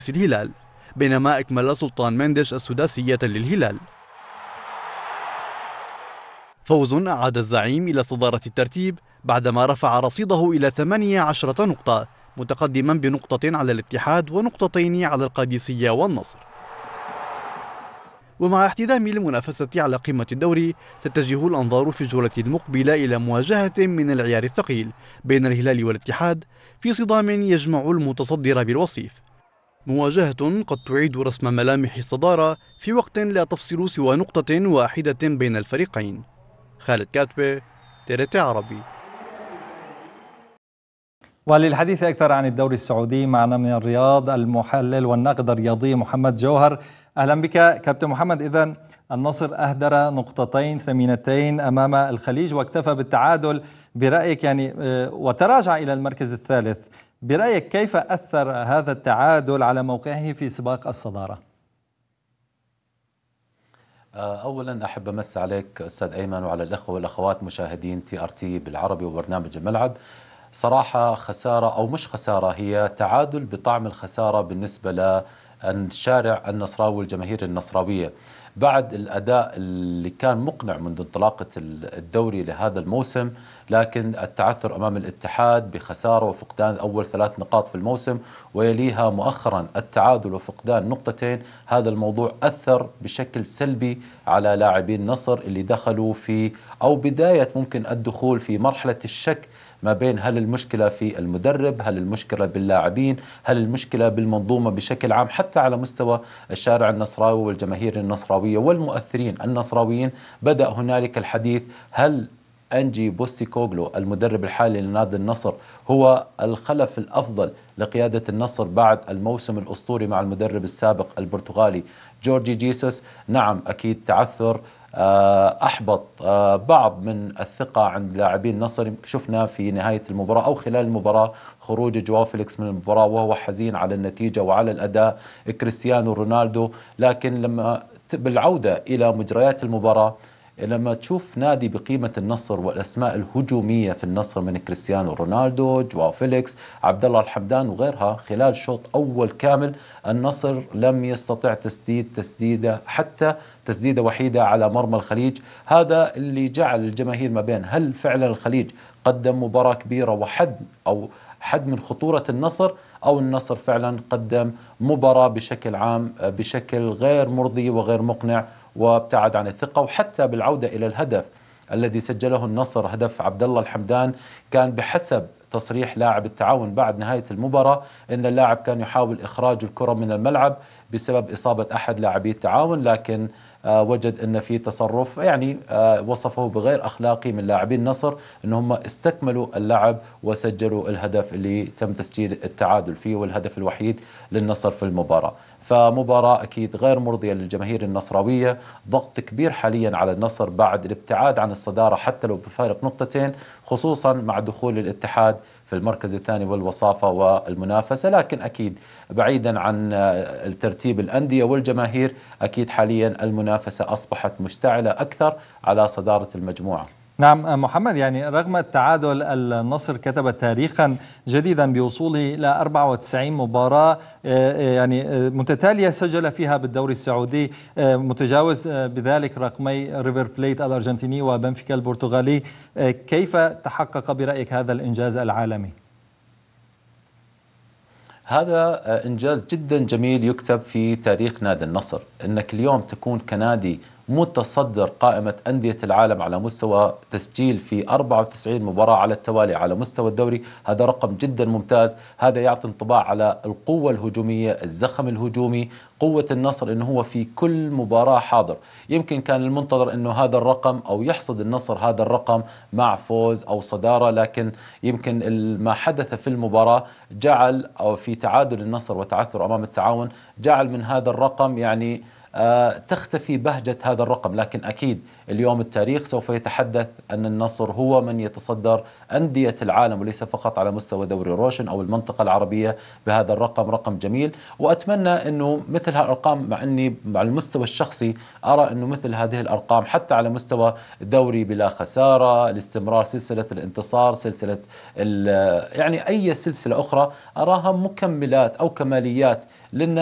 الهلال، بينما أكمل سلطان مندش السداسية للهلال. فوز أعاد الزعيم إلى صدارة الترتيب بعدما رفع رصيده إلى 18 نقطة، متقدما بنقطة على الاتحاد ونقطتين على القادسية والنصر. ومع احتدام المنافسة على قمة الدوري، تتجه الأنظار في الجولة المقبلة إلى مواجهة من العيار الثقيل بين الهلال والاتحاد في صدام يجمع المتصدر بالوصيف. مواجهة قد تعيد رسم ملامح الصدارة في وقت لا تفصل سوى نقطة واحدة بين الفريقين. خالد كاتبة، TRT عربي. وللحديث أكثر عن الدوري السعودي معنا من الرياض المحلل والناقد الرياضي محمد جوهر. أهلا بك كابتن محمد. إذن النصر أهدر نقطتين ثمينتين أمام الخليج واكتفى بالتعادل برأيك وتراجع إلى المركز الثالث. برأيك كيف أثر هذا التعادل على موقعه في سباق الصدارة؟ أولا أحب أمس عليك أستاذ أيمن وعلى الأخوة والأخوات مشاهدين TRT بالعربي وبرنامج الملعب. صراحة خسارة أو مش خسارة، هي تعادل بطعم الخسارة بالنسبة للشارع النصراوي والجماهير النصراوية بعد الأداء اللي كان مقنع منذ انطلاقة الدوري لهذا الموسم، لكن التعثر أمام الاتحاد بخسارة وفقدان أول 3 نقاط في الموسم ويليها مؤخرا التعادل وفقدان نقطتين، هذا الموضوع أثر بشكل سلبي على لاعبين النصر اللي دخلوا في أو بداية ممكن الدخول في مرحلة الشك ما بين هل المشكلة في المدرب، هل المشكلة باللاعبين، هل المشكلة بالمنظومة بشكل عام، حتى على مستوى الشارع النصراوي والجماهير النصراوية والمؤثرين النصراويين. بدأ هنالك الحديث هل أنجي بوستيكوغلو المدرب الحالي لنادي النصر هو الخلف الأفضل لقيادة النصر بعد الموسم الأسطوري مع المدرب السابق البرتغالي جورجي جيسوس؟ نعم أكيد تعثر أحبط بعض من الثقة عند لاعبين النصر. شفنا في نهاية المباراة أو خلال المباراة خروج جواو فيليكس من المباراة وهو حزين على النتيجة وعلى الأداء، كريستيانو رونالدو. لكن لما بالعودة إلى مجريات المباراة، لما تشوف نادي بقيمة النصر والأسماء الهجومية في النصر من كريستيانو رونالدو، جواو فيليكس، عبد الله الحمدان وغيرها، خلال شوط أول كامل النصر لم يستطع تسديدة حتى تسديدة وحيدة على مرمى الخليج. هذا اللي جعل الجماهير ما بين هل فعلا الخليج قدم مباراة كبيرة وحد أو حد من خطورة النصر، أو النصر فعلا قدم مباراة بشكل عام بشكل غير مرضي وغير مقنع وابتعد عن الثقة. وحتى بالعودة إلى الهدف الذي سجله النصر، هدف عبد الله الحمدان، كان بحسب تصريح لاعب التعاون بعد نهاية المباراة أن اللاعب كان يحاول إخراج الكرة من الملعب بسبب إصابة أحد لاعبي التعاون، لكن وجد أن في تصرف وصفه بغير أخلاقي من لاعبي النصر، أن هم استكملوا اللعب وسجلوا الهدف اللي تم تسجيل التعادل فيه والهدف الوحيد للنصر في المباراة. فمباراة أكيد غير مرضية للجماهير النصراوية، ضغط كبير حاليا على النصر بعد الابتعاد عن الصدارة حتى لو بفارق نقطتين، خصوصا مع دخول الاتحاد في المركز الثاني والوصافة والمنافسة. لكن أكيد بعيدا عن الترتيب الأندية والجماهير، أكيد حاليا المنافسة أصبحت مشتعلة أكثر على صدارة المجموعة. نعم محمد، رغم التعادل النصر كتب تاريخا جديدا بوصوله إلى 94 مباراة متتالية سجل فيها بالدوري السعودي، متجاوز بذلك رقمي ريفر بليت الأرجنتيني وبنفيكا البرتغالي. كيف تحقق برأيك هذا الإنجاز العالمي؟ هذا إنجاز جدا جميل يكتب في تاريخ نادي النصر، أنك اليوم تكون كنادي متصدر قائمة أندية العالم على مستوى تسجيل في 94 مباراة على التوالي على مستوى الدوري. هذا رقم جدا ممتاز، هذا يعطي انطباع على القوة الهجومية، الزخم الهجومي، قوة النصر أنه هو في كل مباراة حاضر. يمكن كان المنتظر أنه هذا الرقم أو يحصد النصر هذا الرقم مع فوز أو صدارة، لكن يمكن ما حدث في المباراة جعل أو في تعادل النصر وتعثر أمام التعاون جعل من هذا الرقم تختفي بهجة هذا الرقم. لكن أكيد اليوم التاريخ سوف يتحدث أن النصر هو من يتصدر أندية العالم، وليس فقط على مستوى دوري روشن أو المنطقة العربية بهذا الرقم. رقم جميل، وأتمنى أنه مثل هالأرقام، مع أني على المستوى الشخصي أرى أنه مثل هذه الأرقام حتى على مستوى دوري بلا خسارة، الاستمرار، سلسلة الانتصار، سلسلة يعني أي سلسلة أخرى، أراها مكملات أو كماليات للنادي